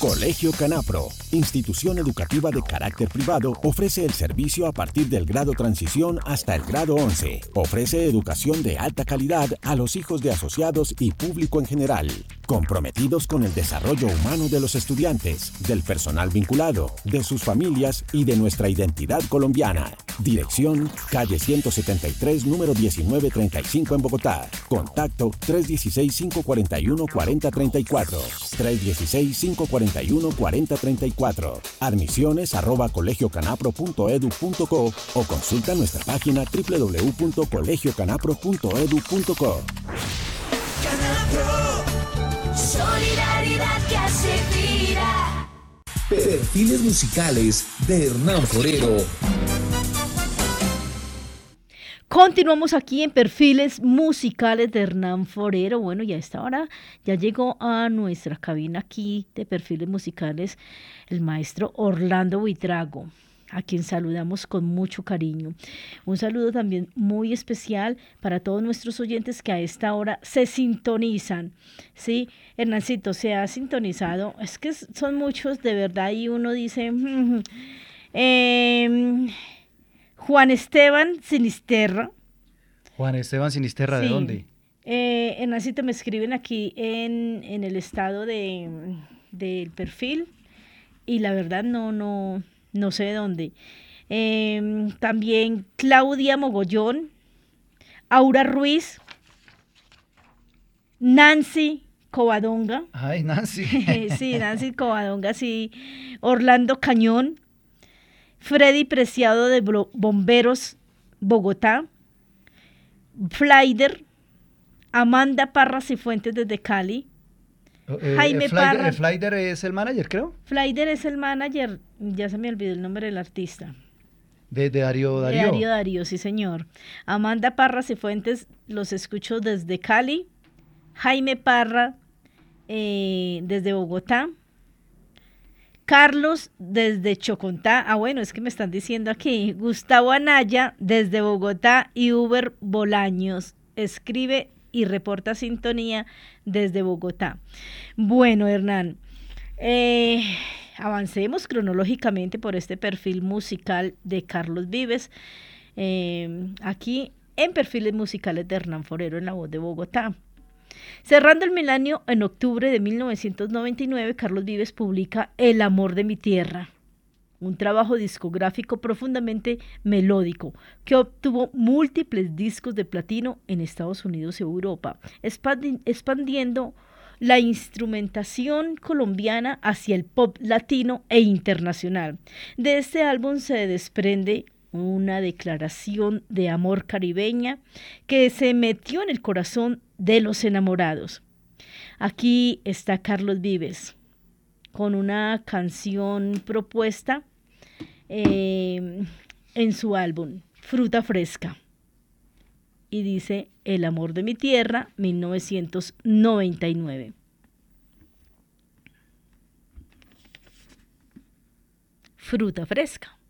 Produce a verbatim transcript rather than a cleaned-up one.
Colegio Canapro, institución educativa de carácter privado, ofrece el servicio a partir del grado transición hasta el grado once. Ofrece educación de alta calidad a los hijos de asociados y público en general. Comprometidos con el desarrollo humano de los estudiantes, del personal vinculado, de sus familias y de nuestra identidad colombiana. Dirección, calle ciento setenta y tres, número diecinueve treinta y cinco en Bogotá. Contacto tres uno seis, cinco cuatro uno, cuatro cero tres cuatro. tres uno seis, cinco cuatro uno, cuatro cero tres cuatro. Admisiones arroba colegio canapro punto edu punto co o consulta nuestra página doble u doble u doble u punto colegio canapro punto edu punto co. Canapro, solidaridad que hace vida. Perfiles musicales de Hernán Forero. Continuamos aquí en Perfiles Musicales de Hernán Forero. Bueno, y a esta hora ya llegó a nuestra cabina aquí de Perfiles Musicales el maestro Orlando Buitrago, a quien saludamos con mucho cariño. Un saludo también muy especial para todos nuestros oyentes que a esta hora se sintonizan. Sí, Hernancito, se ha sintonizado. Es que son muchos, de verdad, y uno dice... eh, Juan Esteban Sinisterra. Juan Esteban Sinisterra, ¿de sí. dónde? Eh, Hernancito, me escriben aquí en, en el estado de del perfil y la verdad no, no, no sé de dónde. Eh, también Claudia Mogollón, Aura Ruiz, Nancy Covadonga. Ay, Nancy. Sí, Nancy Covadonga, sí. Orlando Cañón. Freddy Preciado de Bomberos, Bogotá. Flaider. Amanda Parra Cifuentes desde Cali. Eh, Jaime el Flaider, Parra. el Flaider es el manager, creo. Flaider es el manager, ya se me olvidó el nombre del artista. De, de Darío Darío. De Darío Darío, sí señor. Amanda Parra Cifuentes, los escucho desde Cali. Jaime Parra, eh, desde Bogotá. Carlos desde Chocontá, ah bueno, es que me están diciendo aquí, Gustavo Anaya desde Bogotá y Uber Bolaños, escribe y reporta sintonía desde Bogotá. Bueno, Hernán, eh, avancemos cronológicamente por este perfil musical de Carlos Vives, eh, aquí en Perfiles Musicales de Hernán Forero en La Voz de Bogotá. Cerrando el milenio, en octubre de mil novecientos noventa y nueve, Carlos Vives publica El amor de mi tierra, un trabajo discográfico profundamente melódico que obtuvo múltiples discos de platino en Estados Unidos y Europa, expandi- expandiendo la instrumentación colombiana hacia el pop latino e internacional. De este álbum se desprende una declaración de amor caribeña que se metió en el corazón de los enamorados. Aquí está Carlos Vives con una canción propuesta eh, en su álbum Fruta Fresca y dice El amor de mi tierra, mil novecientos noventa y nueve. Fruta Fresca.